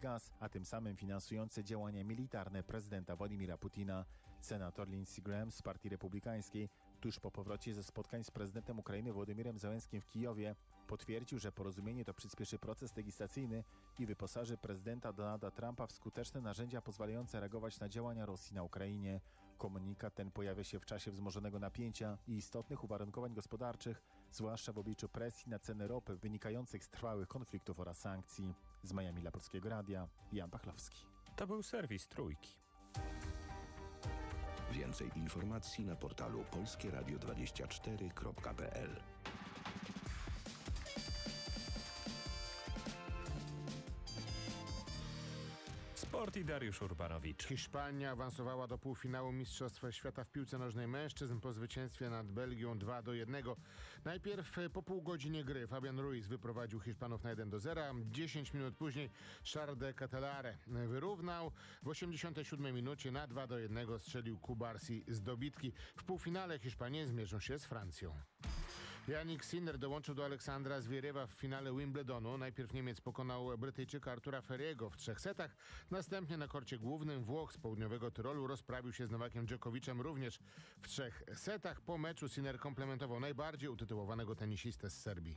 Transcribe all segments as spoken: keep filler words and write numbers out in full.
gaz, a tym samym finansujące działania militarne prezydenta Władimira Putina. Senator Lindsey Graham z Partii Republikańskiej tuż po powrocie ze spotkań z prezydentem Ukrainy Wołodymyrem Zełenskim w Kijowie potwierdził, że porozumienie to przyspieszy proces legislacyjny i wyposaży prezydenta Donalda Trumpa w skuteczne narzędzia pozwalające reagować na działania Rosji na Ukrainie. Komunikat ten pojawia się w czasie wzmożonego napięcia i istotnych uwarunkowań gospodarczych, zwłaszcza w obliczu presji na ceny ropy wynikających z trwałych konfliktów oraz sankcji. Z Miami dla Polskiego Radia, Jan Pachlowski. To był serwis Trójki. Więcej informacji na portalu polskie radio dwadzieścia cztery kropka p l. Sport i Dariusz Urbanowicz. Hiszpania awansowała do półfinału Mistrzostw Świata w piłce nożnej mężczyzn po zwycięstwie nad Belgią dwa do jednego. Najpierw po pół godzinie gry Fabian Ruiz wyprowadził Hiszpanów na jeden do zera. dziesięć minut później Charles de Ketelare wyrównał. W osiemdziesiątej siódmej minucie na dwa do jednego strzelił Kubarsi z dobitki. W półfinale Hiszpanie zmierzą się z Francją. Jannik Sinner dołączył do Aleksandra Zwierewa w finale Wimbledonu. Najpierw Niemiec pokonał Brytyjczyka Artura Ferriego w trzech setach. Następnie na korcie głównym Włoch z południowego Tyrolu rozprawił się z Nowakiem Dżokowiczem również w trzech setach. Po meczu Sinner komplementował najbardziej utytułowanego tenisistę z Serbii.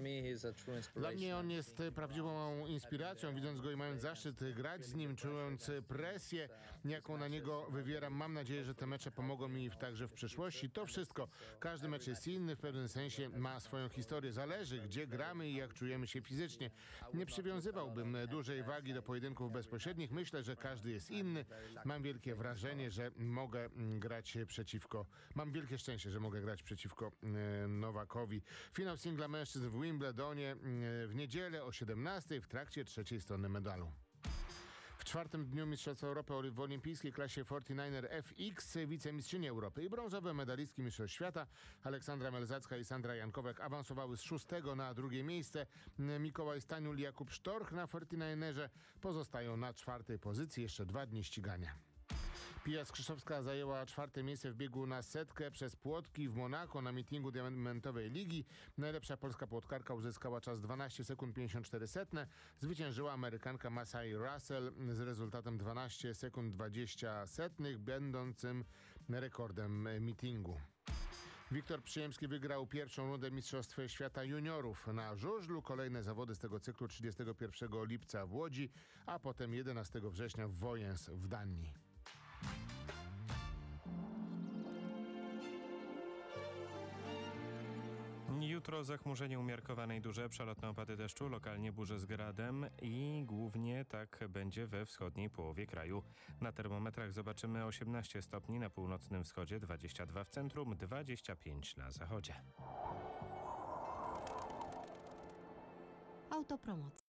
Dla mnie on jest prawdziwą inspiracją. Widząc go i mając zaszczyt grać z nim, czując presję, jaką na niego wywieram, mam nadzieję, że te mecze pomogą mi także w przyszłości. To wszystko. Każdy mecz jest inny, w pewnym sensie ma swoją historię. Zależy, gdzie gramy i jak czujemy się fizycznie. Nie przywiązywałbym dużej wagi do pojedynków bezpośrednich. Myślę, że każdy jest inny. Mam wielkie wrażenie, że mogę grać przeciwko... Mam wielkie szczęście, że mogę grać przeciwko Nowakowi. Finał singla mężczyzn w Wimbledonie w niedzielę o siedemnastej w trakcie trzeciej strony medalu. W czwartym dniu Mistrzostw Europy w olimpijskiej klasie czterdzieści dziewięć F X wicemistrzyni Europy i brązowe medalistki Mistrzostw Świata Aleksandra Melzacka i Sandra Jankowek awansowały z szóstego na drugie miejsce. Mikołaj Staniul i Jakub Sztorch na czterdzieści dziewięć pozostają na czwartej pozycji. Jeszcze dwa dni ścigania. Pia Skrzyszowska zajęła czwarte miejsce w biegu na setkę przez płotki w Monako na meetingu diamentowej ligi. Najlepsza polska płotkarka uzyskała czas dwanaście sekund pięćdziesiąt cztery setne. Zwyciężyła Amerykanka Masai Russell z rezultatem dwanaście sekund dwadzieścia setnych, będącym rekordem meetingu. Wiktor Przyjemski wygrał pierwszą rundę Mistrzostw Świata Juniorów na żużlu. Kolejne zawody z tego cyklu trzydziestego pierwszego lipca w Łodzi, a potem jedenastego września w Wojens w Danii. Jutro zachmurzenie umiarkowane i duże, przelotne opady deszczu, lokalnie burze z gradem i głównie tak będzie we wschodniej połowie kraju. Na termometrach zobaczymy osiemnaście stopni na północnym wschodzie, dwadzieścia dwa w centrum, dwadzieścia pięć na zachodzie. Autopromocja.